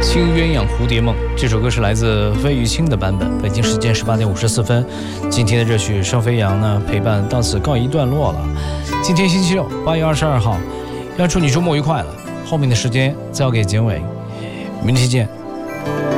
新鸳鸯蝴蝶梦这首歌是来自费玉清的版本。北京时间18点54分，今天的热曲声飞扬呢陪伴到此告一段落了。今天星期六8月22号，要祝你周末愉快了。后面的时间交给简伟，明天见。